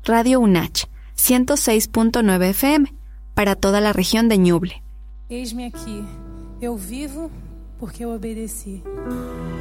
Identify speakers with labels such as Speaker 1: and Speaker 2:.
Speaker 1: Radio UNACH, 106.9 FM, para toda la región de Ñuble.
Speaker 2: Eis-me aqui, eu vivo porque eu obedeci.